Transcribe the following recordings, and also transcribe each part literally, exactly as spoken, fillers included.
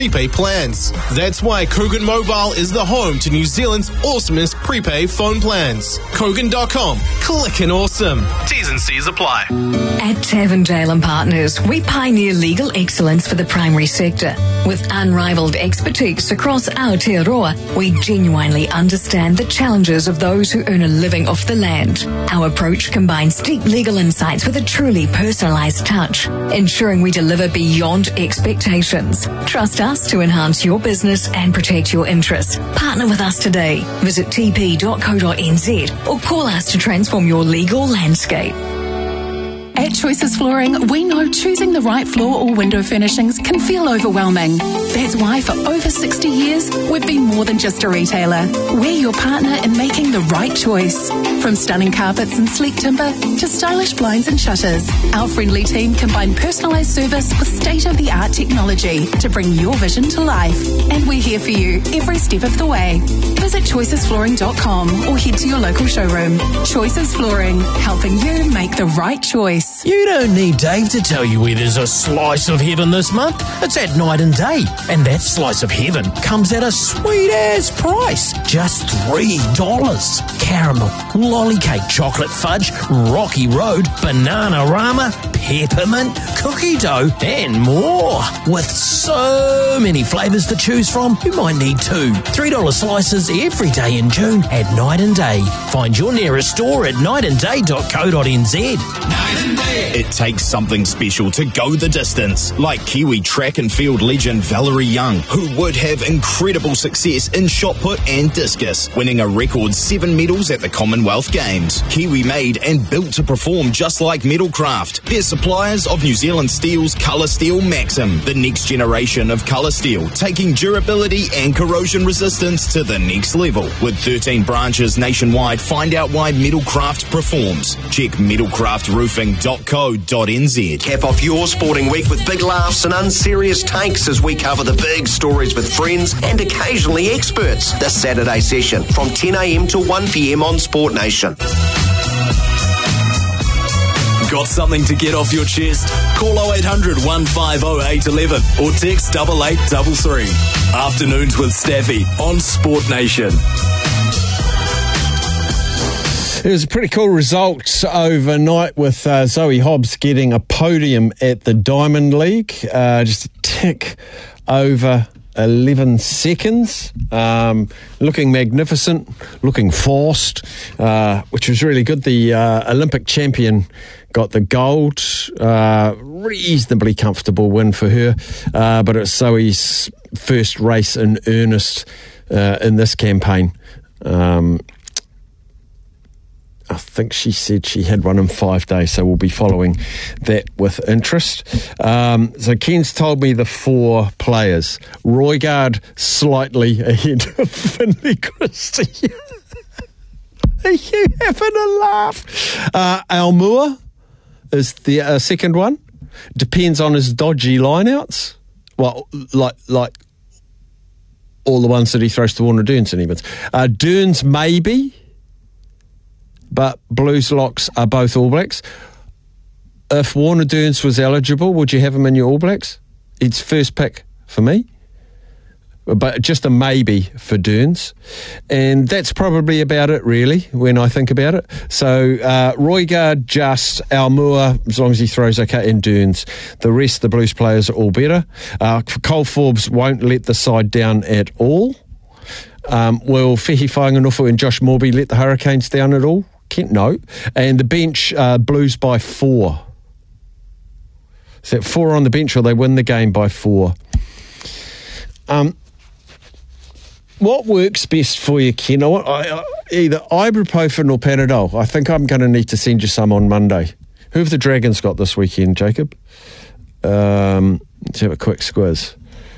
prepaid plans. That's why Kogan Mobile is the home to New Zealand's awesomest prepaid phone plans. Kogan dot com. Clickin' awesome. T's and C's apply. At Tavendale and Partners, we pioneer legal excellence for the primary sector. With unrivaled expertise across Aotearoa, we genuinely understand the challenges of those who earn a living off the land. Our approach combines deep legal insights with a truly personalised touch, ensuring we deliver beyond expectations. Trust us to enhance your business and protect your interests. Partner with us today. Visit t p dot co dot n z or call us to transform your legal landscape. At Choices Flooring, we know choosing the right floor or window furnishings can feel overwhelming. That's why for over sixty years, we've been more than just a retailer. We're your partner in making the right choice. From stunning carpets and sleek timber to stylish blinds and shutters, our friendly team combine personalised service with state-of-the-art technology to bring your vision to life. And we're here for you every step of the way. Visit choices flooring dot com or head to your local showroom. Choices Flooring, helping you make the right choice. You don't need Dave to tell you where there's a slice of heaven this month. It's at Night and Day. And that slice of heaven comes at a sweet-ass price. Just three dollars. Caramel, lolly cake, chocolate fudge, Rocky Road, Banana-Rama, peppermint, cookie dough, and more. With so many flavours to choose from, you might need two. three dollar slices every day in June at Night and Day. Find your nearest store at night and day dot co dot n z. Night and Day. It takes something special to go the distance, like Kiwi track and field legend Valerie Young, who would have incredible success in shot put and discus, winning a record seven medals at the Commonwealth Games. Kiwi made and built to perform just like Metalcraft. They're suppliers of New Zealand Steel's Colour Steel Maxim, the next generation of colour steel, taking durability and corrosion resistance to the next level. With thirteen branches nationwide, find out why Metalcraft performs. Check metalcraft roofing dot co dot n z. Cap off your sporting week with big laughs and unserious takes as we cover the big stories with friends and occasionally experts. This Saturday session from ten a m to one p m on Sport Nation. Got something to get off your chest? Call oh eight hundred, one five oh, eight one one or text double eight double three. Afternoons with Staffy on Sport Nation. It was a pretty cool result overnight with uh, Zoe Hobbs getting a podium at the Diamond League. Uh, just a tick over eleven seconds. Um, looking magnificent, looking forced, uh, which was really good. The uh, Olympic champion got the gold. Uh, reasonably comfortable win for her. Uh, but it's Zoe's first race in earnest uh, in this campaign. Um I think she said she had one in five days, so we'll be following that with interest. Um, so Ken's told me the four players. Roigard slightly ahead of Finley Christie. Are you having a laugh? Uh, Almua is the uh, second one. Depends on his dodgy lineouts. Well, like like all the ones that he throws to Warner Dearns and he wins. Uh, Dearns maybe. But Blues locks are both All Blacks. If Warner Dearns was eligible, would you have him in your All Blacks? It's first pick for me. But just a maybe for Dearns. And that's probably about it, really, when I think about it. So uh, Roigard, Just, Almua, as long as he throws okay, and Dearns. The rest of the Blues players are all better. Uh, Cole Forbes won't let the side down at all. Um, will Fehi Whainganufu and Josh Morby let the Hurricanes down at all? Kent, no. And the bench, uh, Blues by four. Is that four on the bench or they win the game by four? Um, what works best for you, Ken? I, I, either ibuprofen or Panadol. I think I'm going to need to send you some on Monday. Who have the Dragons got this weekend, Jacob? Um, let's have a quick squiz.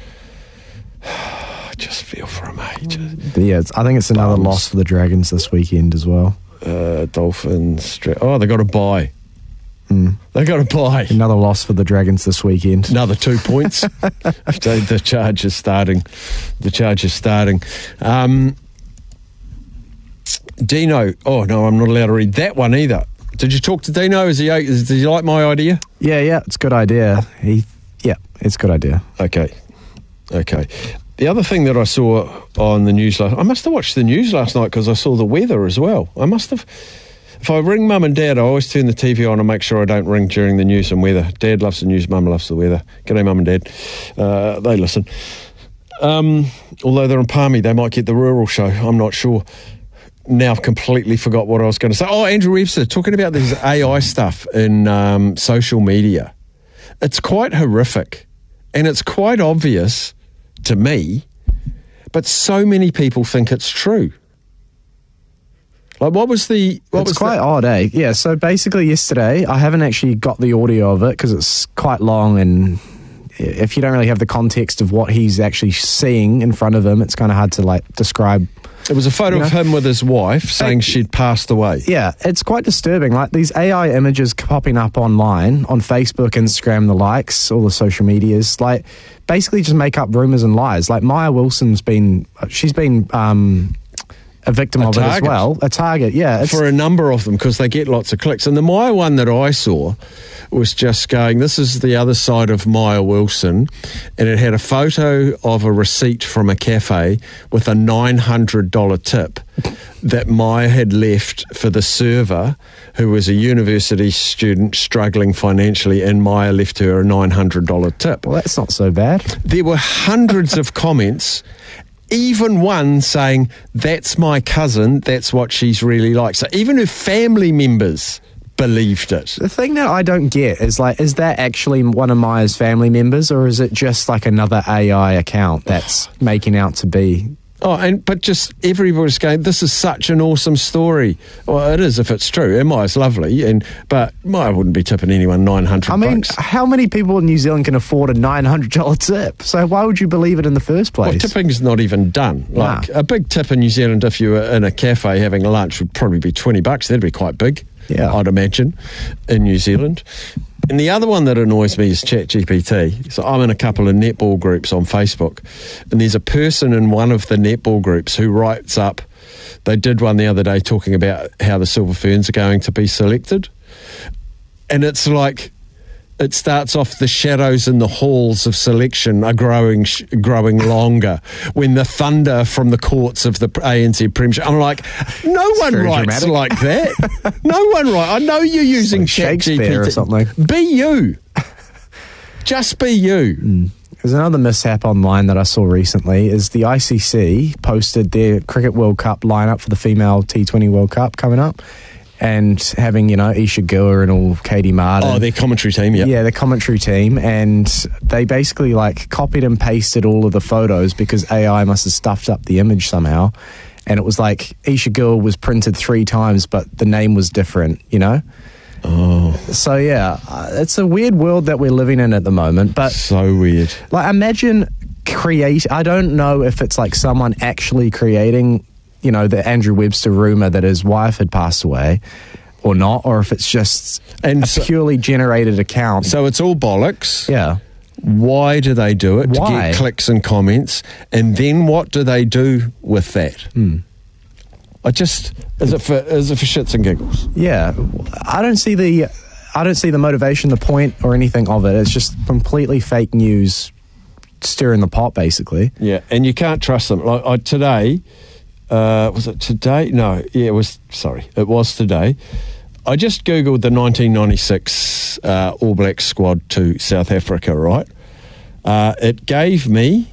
Just feel for him, mate. Yeah, it's, I think it's another Bums. loss for the Dragons this weekend as well. Uh, Dolphins. Oh, they got a bye. Mm. They got a bye. Another loss for the Dragons this weekend. Another two points. The charge is starting. The charge is starting. Um, Dino. Oh no, I'm not allowed to read that one either. Did you talk to Dino? Is he? Is, did you like my idea? Yeah, yeah, it's a good idea. He, yeah, it's a good idea. Okay. Okay. The other thing that I saw on the news last... I must have watched the news last night because I saw the weather as well. I must have... If I ring Mum and Dad, I always turn the T V on and make sure I don't ring during the news and weather. Dad loves the news, Mum loves the weather. G'day, Mum and Dad. Uh, they listen. Um, although they're in Palmy, they might get the rural show. I'm not sure. Now I've completely forgot what I was going to say. Oh, Andrew Webster, talking about this A I stuff in um, social media. It's quite horrific and it's quite obvious to me, but so many people think it's true. Like, what was the... What it's was quite the, odd, eh? Yeah, so basically yesterday, I haven't actually got the audio of it because it's quite long, and if you don't really have the context of what he's actually seeing in front of him, it's kind of hard to, like, describe. It was a photo you know? of him with his wife saying it, she'd passed away. Yeah, it's quite disturbing. Like, these A I images popping up online, on Facebook, Instagram, the likes, all the social medias, like, basically just make up rumours and lies. Like, Maya Wilson's been... She's been... Um, a victim a of target. It as well. A target, yeah. For a number of them, because they get lots of clicks. And the Maya one that I saw was just going, this is the other side of Maya Wilson, and it had a photo of a receipt from a cafe with a nine hundred dollars tip that Maya had left for the server, who was a university student struggling financially, and Maya left her a nine hundred dollars tip. Well, that's not so bad. There were hundreds of comments, even one saying, that's my cousin, that's what she's really like. So even her family members believed it. The thing that I don't get is, like, is that actually one of Maya's family members, or is it just like another A I account that's making out to be... Oh, and but just everybody's going, this is such an awesome story. Well, it is if it's true. And Maya's lovely, and but Maya wouldn't be tipping anyone nine hundred I mean, bucks. How many people in New Zealand can afford a nine hundred dollars tip? So why would you believe it in the first place? Well, tipping's not even done. Like, nah. A big tip in New Zealand, if you were in a cafe having lunch, would probably be twenty bucks. That'd be quite big, yeah, I'd imagine, in New Zealand. And the other one that annoys me is ChatGPT. So I'm in a couple of netball groups on Facebook, and there's a person in one of the netball groups who writes up, they did one the other day talking about how the Silver Ferns are going to be selected. And it's like, it starts off, the shadows in the halls of selection are growing sh- growing longer when the thunder from the courts of the A N Z Premiership. I'm like, no it's one writes dramatic. like that. No one writes. I know you're using like Shakespeare or something. Be you. Just be you. Mm. There's another mishap online that I saw recently is the I C C posted their Cricket World Cup lineup for the female T twenty World Cup coming up, and having, you know, Isha Gua and all Katie Martin. Oh, their commentary team, yeah. Yeah, the commentary team. And they basically, like, copied and pasted all of the photos because A I must have stuffed up the image somehow. And it was like Isha Gua was printed three times, but the name was different, you know? Oh. So, yeah, uh, it's a weird world that we're living in at the moment. But so weird. Like, imagine create... I don't know if it's, like, someone actually creating... you know, the Andrew Webster rumour that his wife had passed away or not, or if it's just and a so, purely generated account. So it's all bollocks. Yeah. Why do they do it? Why? To get clicks and comments. And then what do they do with that? Hmm. I just, is it for, is it for shits and giggles? Yeah. I don't see the, I don't see the motivation, the point or anything of it. It's just completely fake news stirring the pot, basically. Yeah. And you can't trust them. Like I, today... Uh, was it today? No, yeah, it was, sorry, it was today. I just Googled the nineteen ninety-six uh, All Blacks squad to South Africa, right? Uh, it gave me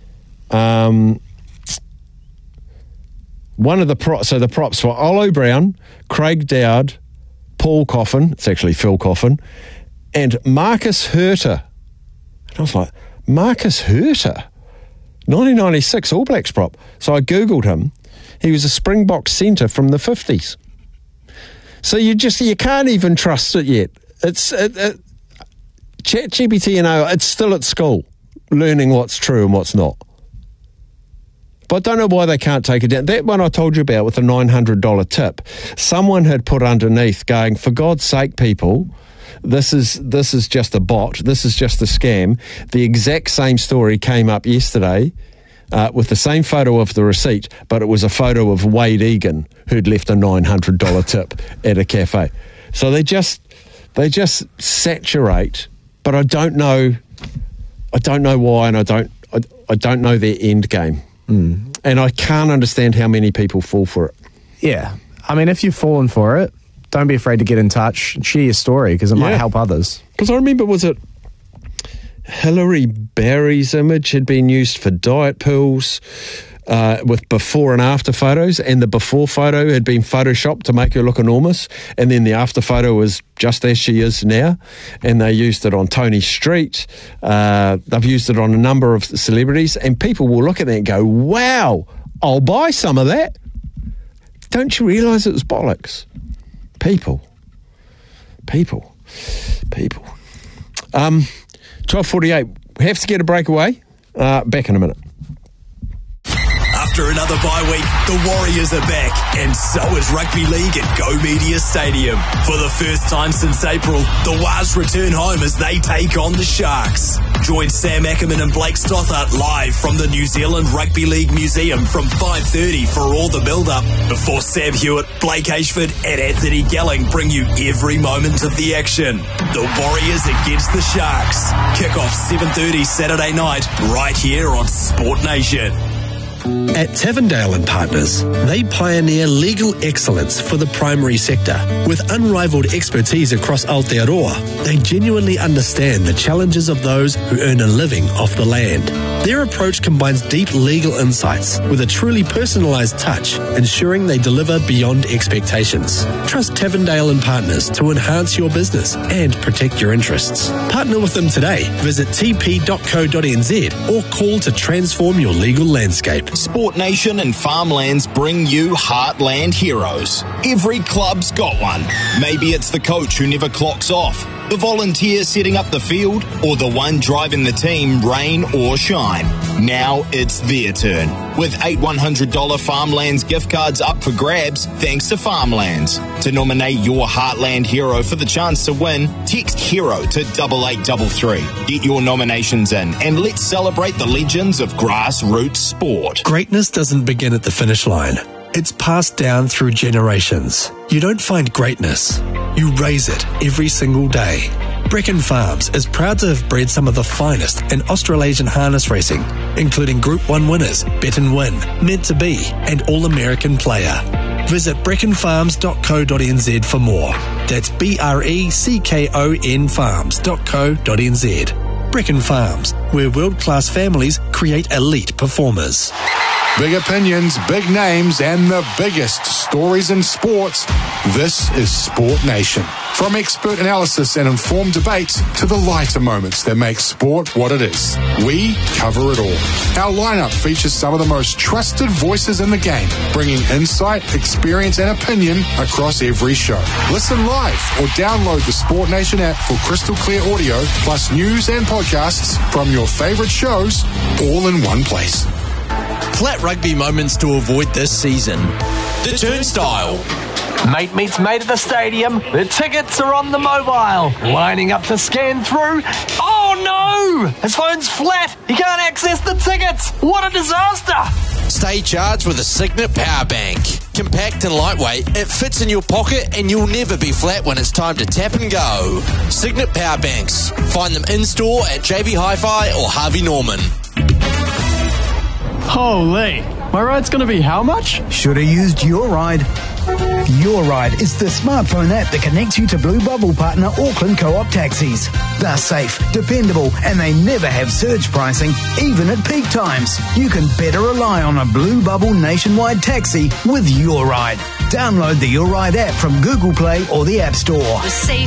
um, one of the props, so the props were Olo Brown, Craig Dowd, Paul Coffin, it's actually Phil Coffin, and Marcus Hurter. And I was like, Marcus Hurter? nineteen ninety-six All Blacks prop. So I Googled him. He was a Springbok centre from the fifties. So you just, you can't even trust it yet. It's, it, it, ChatGPT, you know, it's still at school, learning what's true and what's not. But I don't know why they can't take it down. That one I told you about with the nine hundred dollars tip, someone had put underneath going, for God's sake, people, This is this is just a bot. This is just a scam. The exact same story came up yesterday uh, with the same photo of the receipt, but it was a photo of Wade Egan who'd left a nine hundred dollars tip at a cafe. So they just they just saturate, but I don't know I don't know why, and I don't I, I don't know their end game. Mm. And I can't understand how many people fall for it. Yeah. I mean, if you've fallen for it, don't be afraid to get in touch, share your story, because it yeah. might help others. Because I remember, was it Hillary Barry's image had been used for diet pills uh, with before and after photos, and the before photo had been photoshopped to make her look enormous, and then the after photo was just as she is now, and they used it on Tony Street. Uh, they've used it on a number of celebrities, and people will look at that and go, wow, I'll buy some of that. Don't you realise it was bollocks? People. People. People. Um, twelve forty-eight. We have to get a breakaway. Uh, back in a minute. After another bye week, the Warriors are back, and so is Rugby League at Go Media Stadium. For the first time since April, the Wars return home as they take on the Sharks. Join Sam Ackerman and Blake Stothart live from the New Zealand Rugby League Museum from five thirty for all the build-up, before Sam Hewitt, Blake Ashford and Anthony Gelling bring you every moment of the action. The Warriors against the Sharks. Kick-off seven thirty Saturday night, right here on Sport Nation. At Tavendale and Partners, they pioneer legal excellence for the primary sector. With unrivaled expertise across Aotearoa, they genuinely understand the challenges of those who earn a living off the land. Their approach combines deep legal insights with a truly personalised touch, ensuring they deliver beyond expectations. Trust Tavendale and Partners to enhance your business and protect your interests. Partner with them today. Visit t p dot co dot n z or call to transform your legal landscape. Sport Nation and Farmlands bring you Heartland Heroes. Every club's got one. Maybe it's the coach who never clocks off, the volunteer setting up the field, or the one driving the team rain or shine. Now it's their turn. With eight one hundred dollars Farmlands gift cards up for grabs thanks to Farmlands. To nominate your Heartland hero for the chance to win, text HERO to double eight double three. Get your nominations in and let's celebrate the legends of grassroots sport. Greatness doesn't begin at the finish line. It's passed down through generations. You don't find greatness. You raise it every single day. Brecon Farms is proud to have bred some of the finest in Australasian harness racing, including Group one winners, Bet and Win, Meant to Be, and All-American Player. Visit brecon farms dot co dot n z for more. That's B R E C K O N farms dot co dot n z. Brecon Farms, where world-class families create elite performers. Big opinions, big names, and the biggest stories in sports. This is Sport Nation. From expert analysis and informed debates to the lighter moments that make sport what it is, we cover it all. Our lineup features some of the most trusted voices in the game, bringing insight, experience, and opinion across every show. Listen live or download the Sport Nation app for crystal clear audio, plus news and podcasts from your favourite shows, all in one place. Flat rugby moments to avoid this season. The Turnstile. Mate meets mate at the stadium. The tickets are on the mobile. Lining up to scan through. Oh no! His phone's flat. He can't access the tickets. What a disaster! Stay charged with a Signet Power Bank. Compact and lightweight, it fits in your pocket and you'll never be flat when it's time to tap and go. Signet Power Banks. Find them in-store at J B Hi-Fi or Harvey Norman. Holy, my ride's going to be how much? Should have used Your Ride. Your Ride is the smartphone app that connects you to Blue Bubble partner Auckland Co-op taxis. They're safe, dependable, and they never have surge pricing, even at peak times. You can better rely on a Blue Bubble nationwide taxi with Your Ride. Download the Your Ride app from Google Play or the App Store.